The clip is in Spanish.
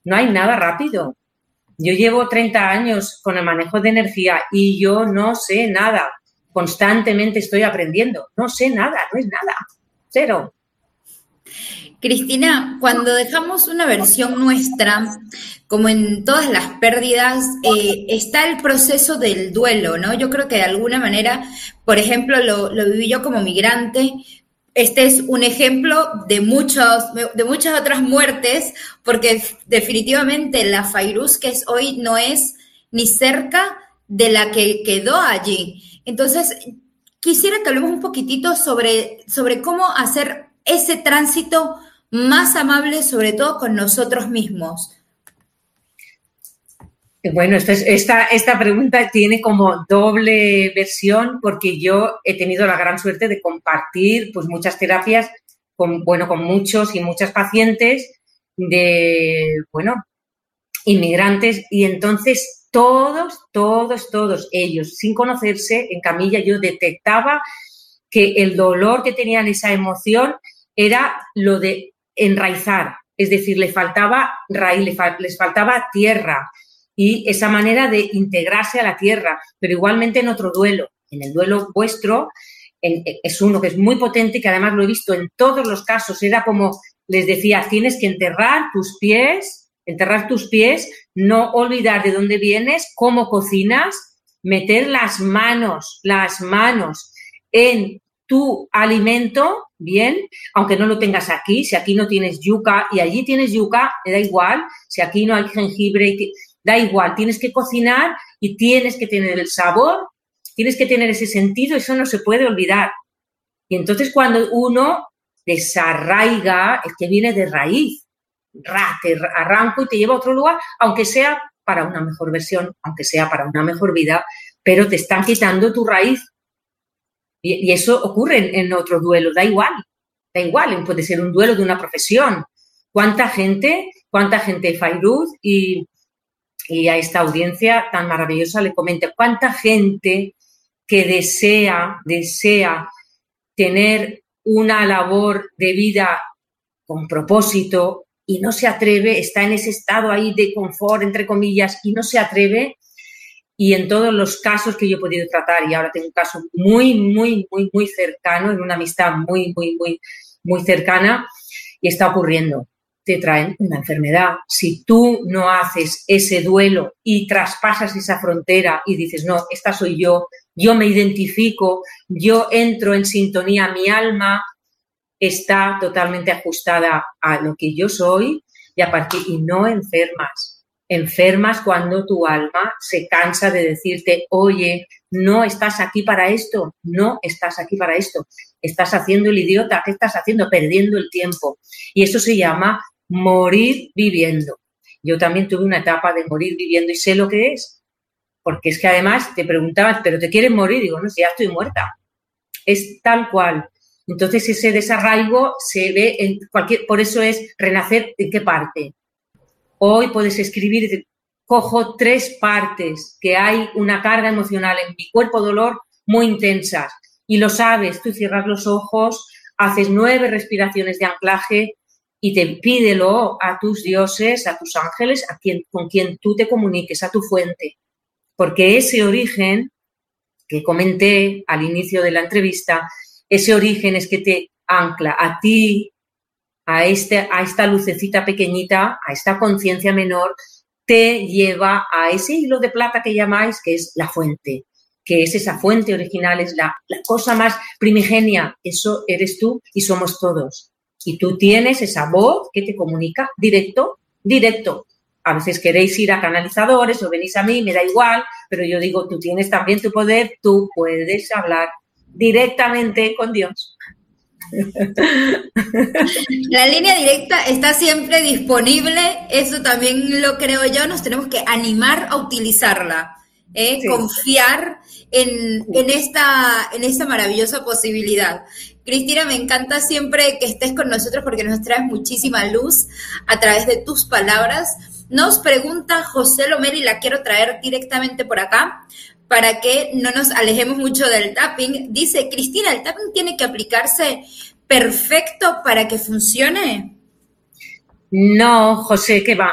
no hay nada rápido. Yo llevo 30 años con el manejo de energía y yo no sé nada. Constantemente estoy aprendiendo. No sé nada, no es nada. Cero. Cristina, cuando dejamos una versión nuestra, como en todas las pérdidas, está el proceso del duelo, ¿no? Yo creo que de alguna manera, por ejemplo, lo viví yo como migrante. Este es un ejemplo de muchas otras muertes, porque definitivamente la Fairuz que es hoy no es ni cerca de la que quedó allí. Entonces, quisiera que hablemos un poquitito sobre cómo hacer ese tránsito más amable, sobre todo con nosotros mismos. Bueno, esta pregunta tiene como doble versión porque yo he tenido la gran suerte de compartir pues muchas terapias con muchos y muchas pacientes de, inmigrantes y entonces todos ellos, sin conocerse, en camilla yo detectaba que el dolor que tenían esa emoción era lo de enraizar, es decir, les faltaba raíz, les faltaba tierra y esa manera de integrarse a la tierra, pero igualmente en otro duelo, en el duelo vuestro, es uno que es muy potente y que además lo he visto en todos los casos, era como les decía, tienes que enterrar tus pies, no olvidar de dónde vienes, cómo cocinas, meter las manos en tu alimento, bien, aunque no lo tengas aquí, si aquí no tienes yuca y allí tienes yuca, te da igual, si aquí no hay jengibre, da igual, tienes que cocinar y tienes que tener el sabor, tienes que tener ese sentido, eso no se puede olvidar. Y entonces cuando uno desarraiga, es que viene de raíz, te arranco y te lleva a otro lugar, aunque sea para una mejor versión, aunque sea para una mejor vida, pero te están quitando tu raíz. Y eso ocurre en otros duelos, da igual, puede ser un duelo de una profesión. ¿Cuánta gente Fairuz y a esta audiencia tan maravillosa le comenta, cuánta gente que desea tener una labor de vida con propósito y no se atreve, está en ese estado ahí de confort, entre comillas, y no se atreve. Y en todos los casos que yo he podido tratar, y ahora tengo un caso muy cercano, en una amistad muy cercana, y está ocurriendo. Te traen una enfermedad. Si tú no haces ese duelo y traspasas esa frontera y dices, no, esta soy yo me identifico, yo entro en sintonía, mi alma está totalmente ajustada a lo que yo soy y no enfermas cuando tu alma se cansa de decirte, oye, no estás aquí para esto, estás haciendo el idiota, ¿qué estás haciendo? Perdiendo el tiempo. Y eso se llama morir viviendo. Yo también tuve una etapa de morir viviendo y sé lo que es, porque es que además te preguntaban, ¿pero te quieres morir? Digo, no, si ya estoy muerta. Es tal cual. Entonces ese desarraigo se ve en por eso es renacer en qué parte. Hoy puedes escribir y decir, cojo 3 partes, que hay una carga emocional en mi cuerpo, dolor muy intensas. Y lo sabes, tú cierras los ojos, haces 9 respiraciones de anclaje y te pídelo a tus dioses, a tus ángeles, con quien tú te comuniques, a tu fuente. Porque ese origen que comenté al inicio de la entrevista, ese origen es que te ancla a ti, a esta lucecita pequeñita, a esta conciencia menor, te lleva a ese hilo de plata que llamáis, que es la fuente, que es esa fuente original, es la cosa más primigenia. Eso eres tú y somos todos. Y tú tienes esa voz que te comunica directo. A veces queréis ir a canalizadores o venís a mí, me da igual, pero yo digo, tú tienes también tu poder, tú puedes hablar directamente con Dios. La línea directa está siempre disponible, eso también lo creo yo, nos tenemos que animar a utilizarla, Sí. Confiar en esta maravillosa posibilidad. Cristina, me encanta siempre que estés con nosotros porque nos traes muchísima luz a través de tus palabras. Nos pregunta José Lomer y la quiero traer directamente por acá para que no nos alejemos mucho del tapping. Dice, Cristina, ¿el tapping tiene que aplicarse perfecto para que funcione? No, José, que va.